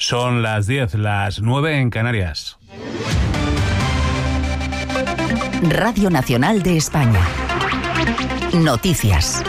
Son las 10, las 9 en Canarias. Radio Nacional de España. Noticias.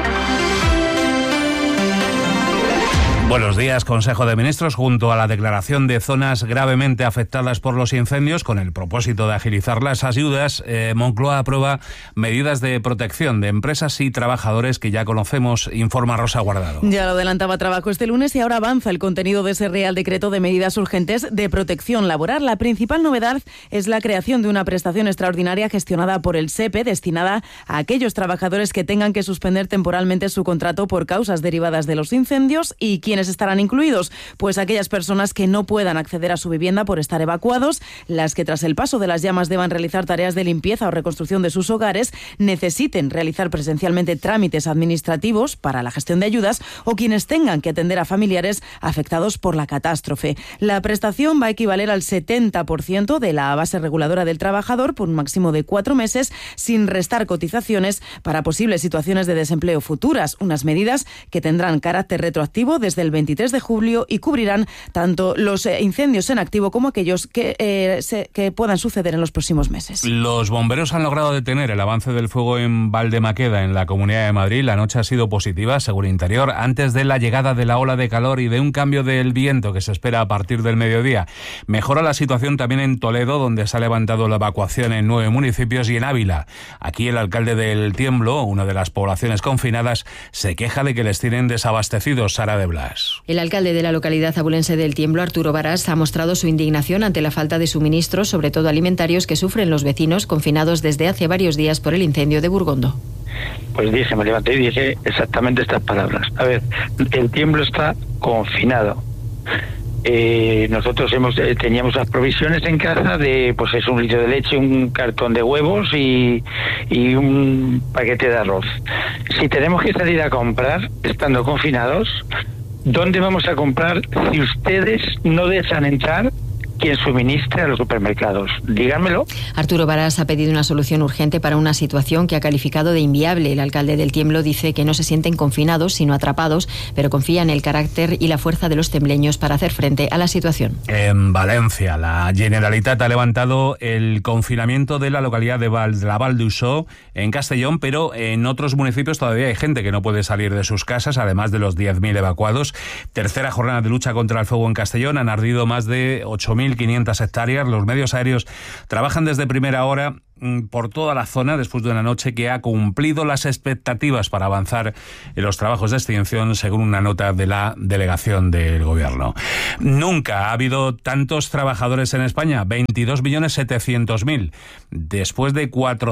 Buenos días. Consejo de Ministros, junto a la declaración de zonas gravemente afectadas por los incendios, con el propósito de agilizar las ayudas, Moncloa aprueba medidas de protección de empresas y trabajadores que ya conocemos, informa Rosa Guardado. Ya lo adelantaba Trabajo este lunes y ahora avanza el contenido de ese Real Decreto de medidas urgentes de protección laboral. La principal novedad es la creación de una prestación extraordinaria gestionada por el SEPE, destinada a aquellos trabajadores que tengan que suspender temporalmente su contrato por causas derivadas de los incendios. ¿Y quiénes estarán incluidos? Pues aquellas personas que no puedan acceder a su vivienda por estar evacuados, las que tras el paso de las llamas deban realizar tareas de limpieza o reconstrucción de sus hogares, necesiten realizar presencialmente trámites administrativos para la gestión de ayudas o quienes tengan que atender a familiares afectados por la catástrofe. La prestación va a equivaler al 70% de la base reguladora del trabajador por un máximo de 4 meses, sin restar cotizaciones para posibles situaciones de desempleo futuras, unas medidas que tendrán carácter retroactivo desde el 23 de julio y cubrirán tanto los incendios en activo como aquellos que puedan suceder en los próximos meses. Los bomberos han logrado detener el avance del fuego en Valdemaqueda, en la Comunidad de Madrid. La noche ha sido positiva, según Interior, antes de la llegada de la ola de calor y de un cambio del viento que se espera a partir del mediodía. Mejora la situación también en Toledo, donde se ha levantado la evacuación en 9 municipios, y en Ávila. Aquí el alcalde del Tiemblo, una de las poblaciones confinadas, se queja de que les tienen desabastecidos. Sara de Blas. El alcalde de la localidad abulense del Tiemblo, Arturo Varas, ha mostrado su indignación ante la falta de suministros, sobre todo alimentarios, que sufren los vecinos confinados desde hace varios días por el incendio de Burgondo. Pues me levanté y dije exactamente estas palabras. A ver, el Tiemblo está confinado. Nosotros teníamos las provisiones en casa de, pues es 1 litro de leche, un cartón de huevos y un paquete de arroz. Si tenemos que salir a comprar estando confinados, ¿dónde vamos a comprar si ustedes no dejan entrar quien suministre a los supermercados? Díganmelo. Arturo Varas ha pedido una solución urgente para una situación que ha calificado de inviable. El alcalde del Tiemblo dice que no se sienten confinados, sino atrapados, pero confía en el carácter y la fuerza de los tembleños para hacer frente a la situación. En Valencia, la Generalitat ha levantado el confinamiento de la localidad de la Val d'Uixó, en Castellón, pero en otros municipios todavía hay gente que no puede salir de sus casas, además de los 10.000 evacuados. Tercera jornada de lucha contra el fuego en Castellón. Han ardido más de 8.500 hectáreas. Los medios aéreos trabajan desde primera hora por toda la zona después de una noche que ha cumplido las expectativas para avanzar en los trabajos de extinción, según una nota de la delegación del Gobierno. Nunca ha habido tantos trabajadores en España, 22.700.000, después de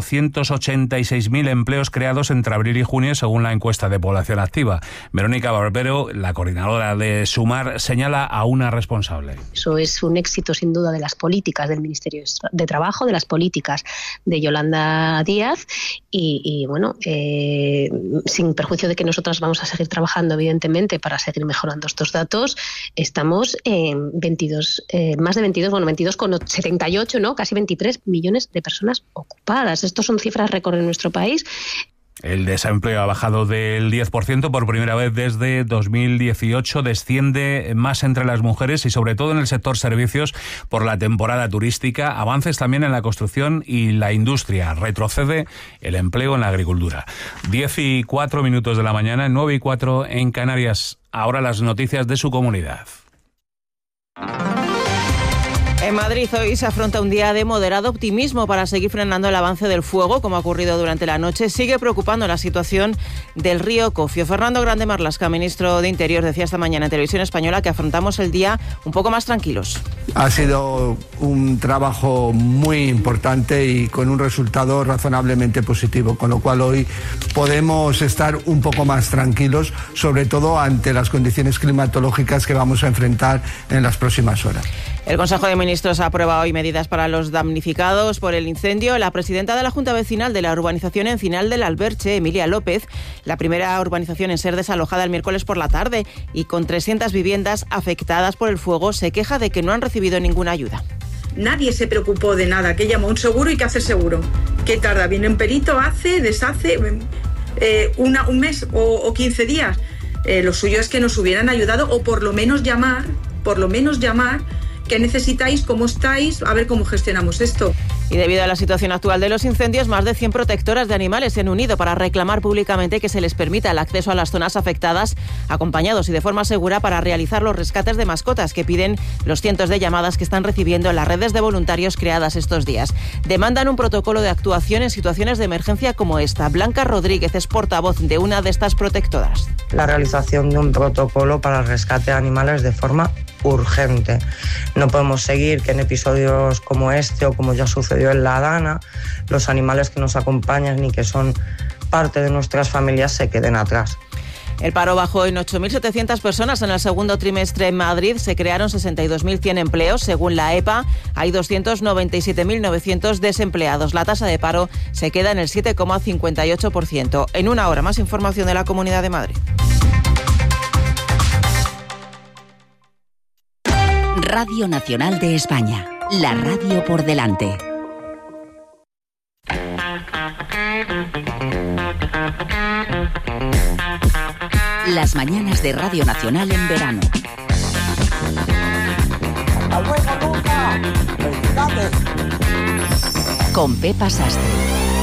486.000 empleos creados entre abril y junio, según la encuesta de población activa. Verónica Barbero, la coordinadora de Sumar, señala a una responsable. Eso es un éxito sin duda de las políticas del Ministerio de Trabajo, de las políticas de Yolanda Díaz y bueno, sin perjuicio de que nosotras vamos a seguir trabajando evidentemente para seguir mejorando estos datos, estamos en 22,78, ¿no? Casi 23 millones de personas ocupadas. Estos son cifras récord en nuestro país. El desempleo ha bajado del 10% por primera vez desde 2018. Desciende más entre las mujeres y sobre todo en el sector servicios por la temporada turística. Avances también en la construcción y la industria. Retrocede el empleo en la agricultura. 10:04 de la mañana, 9:04 en Canarias. Ahora las noticias de su comunidad. En Madrid hoy se afronta un día de moderado optimismo para seguir frenando el avance del fuego, como ha ocurrido durante la noche. Sigue preocupando la situación del río Cofio. Fernando Grande Marlaska, ministro de Interior, decía esta mañana en Televisión Española que afrontamos el día un poco más tranquilos. Ha sido un trabajo muy importante y con un resultado razonablemente positivo, con lo cual hoy podemos estar un poco más tranquilos, sobre todo ante las condiciones climatológicas que vamos a enfrentar en las próximas horas. El Consejo de Ministros aprueba hoy medidas para los damnificados por el incendio. La presidenta de la Junta Vecinal de la urbanización Encinal del Alberche, Emilia López, la primera urbanización en ser desalojada el miércoles por la tarde y con 300 viviendas afectadas por el fuego, se queja de que no han recibido ninguna ayuda. Nadie se preocupó de nada, que llamó un seguro y que hace seguro. ¿Qué tarda? Viene un perito, hace, deshace, un mes o 15 días. Lo suyo es que nos hubieran ayudado o por lo menos llamar por lo menos llamar, qué necesitáis, cómo estáis, a ver cómo gestionamos esto. Y debido a la situación actual de los incendios, más de 100 protectoras de animales se han unido para reclamar públicamente que se les permita el acceso a las zonas afectadas, acompañados y de forma segura para realizar los rescates de mascotas que piden los cientos de llamadas que están recibiendo en las redes de voluntarios creadas estos días. Demandan un protocolo de actuación en situaciones de emergencia como esta. Blanca Rodríguez es portavoz de una de estas protectoras. La realización de un protocolo para el rescate de animales de forma urgente. No podemos seguir que en episodios como este o como ya sucedió en La Dana, los animales que nos acompañan y que son parte de nuestras familias se queden atrás. El paro bajó en 8.700 personas en el segundo trimestre en Madrid. Se crearon 62.100 empleos. Según la EPA, hay 297.900 desempleados. La tasa de paro se queda en el 7,58%. En una hora, más información de la Comunidad de Madrid. Radio Nacional de España. La radio por delante. Las mañanas de Radio Nacional en verano. Con Pepa Sastre.